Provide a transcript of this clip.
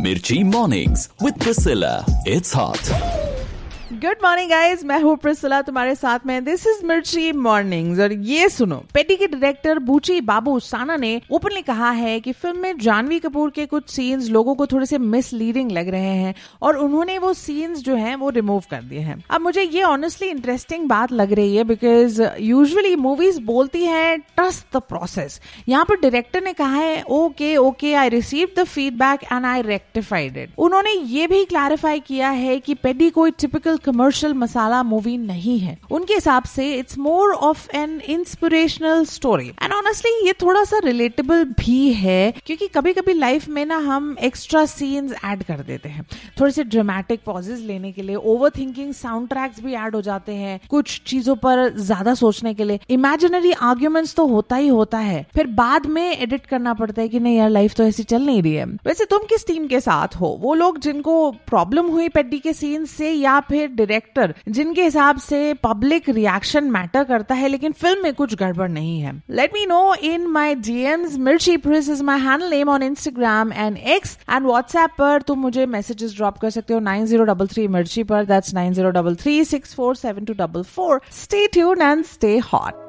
Mirchi Mornings with Priscilla. It's hot. Good morning guys, मैं हूँ Priscilla तुम्हारे साथ में. दिस इज मिर्ची मॉर्निंग्स. और ये सुनो, पेडी के डायरेक्टर बूची बाबू साना ने ओपनली कहा है कि फिल्म में जानवी कपूर के कुछ सीन्स लोगों को थोड़े से मिसलीडिंग लग रहे हैं और उन्होंने वो सीन्स जो हैं वो रिमूव कर दिए हैं. अब मुझे ये ऑनेस्टली इंटरेस्टिंग बात लग रही है बिकॉज यूजुअली मूवीज बोलती हैं ट्रस्ट द प्रोसेस. यहाँ पर डायरेक्टर ने कहा है okay I receive the feedback and I rectified it. उन्होंने ये भी क्लैरिफाई किया है कि पेडी कोई टिपिकल कमर्शियल मसाला मूवी नहीं है. उनके हिसाब से it's more of N inspirational story. And honestly ये थोड़ा सा रिलेटेबल भी है क्योंकि कभी कभी लाइफ में ना हम एक्स्ट्रा सीन्स ऐड कर देते हैं थोड़े से ड्रामेटिक पॉजेस लेने के लिए. ओवर थिंकिंग साउंड ट्रैक्स भी ऐड हो जाते हैं कुछ चीजों पर ज्यादा सोचने के लिए. इमेजिनरी आर्ग्यूमेंट्स तो होता ही होता है, फिर बाद में एडिट करना पड़ता है कि नहीं यार लाइफ तो ऐसी चल नहीं रही है. वैसे तुम किस टीम के साथ हो? वो लोग जिनको प्रॉब्लम हुई पेडी के सीन से या फिर डायरेक्टर जिनके हिसाब से पब्लिक रिएक्शन मैटर करता है लेकिन फिल्म में कुछ गड़बड़ नहीं है? Let me know in my DMs. मिर्ची प्रिस is my handle name on Instagram and x and WhatsApp पर तुम मुझे मैसेजेस ड्रॉप कर सकते हो 9033 मिर्ची पर. That's 9033647244. Stay tuned and stay hot.